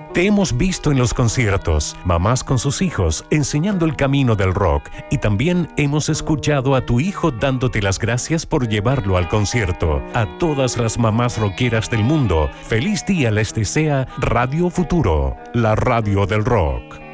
Te hemos visto en los conciertos, mamás con sus hijos enseñando el camino del rock, y también hemos escuchado a tu hijo dándote las gracias por llevarlo al concierto. A todas las mamás rockeras del mundo, feliz día les desea Radio Futuro, la radio del rock.